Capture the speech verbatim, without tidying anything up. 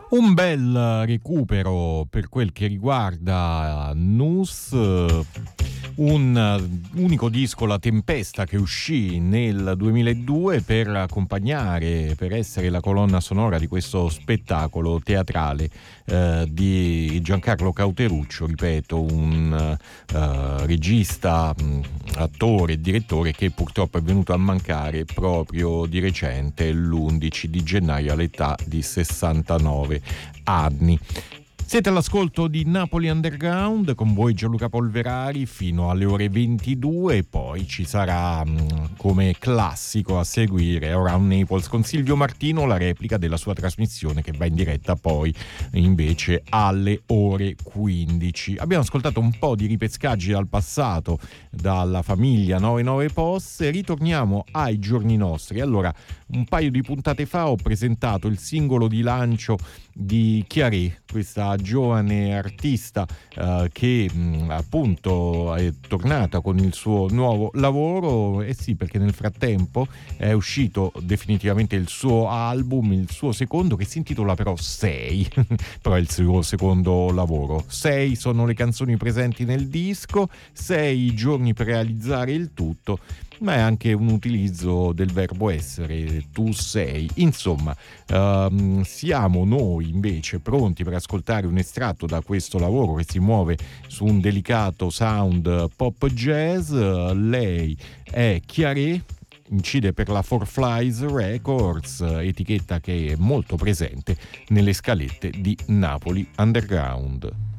Un bel recupero per quel che riguarda Nus, un unico disco, La Tempesta, che uscì nel duemiladue per accompagnare, per essere la colonna sonora di questo spettacolo teatrale eh, di Giancarlo Cauteruccio, ripeto, un uh, regista, mh, attore e direttore che purtroppo è venuto a mancare proprio di recente, l'undici di gennaio, all'età di sessantanove anni. Siete all'ascolto di Napoli Underground, con voi Gianluca Polverari fino alle ore ventidue, e poi ci sarà come classico a seguire Around Naples con Silvio Martino, la replica della sua trasmissione che va in diretta poi invece alle ore quindici. Abbiamo ascoltato un po' di ripescaggi dal passato dalla famiglia novantanove Posse, ritorniamo ai giorni nostri. Allora, un paio di puntate fa ho presentato il singolo di lancio di Chiaré, questa giovane artista uh, che mh, appunto è tornata con il suo nuovo lavoro. E eh sì, perché nel frattempo è uscito definitivamente il suo album, il suo secondo, che si intitola però Sei però è il suo secondo lavoro. Sei sono le canzoni presenti nel disco, sei giorni per realizzare il tutto, ma è anche un utilizzo del verbo essere, tu sei. Insomma, um, siamo noi invece pronti per ascoltare un estratto da questo lavoro che si muove su un delicato sound pop jazz. Lei è Chiaré, incide per la Four Flies Records, etichetta che è molto presente nelle scalette di Napoli Underground.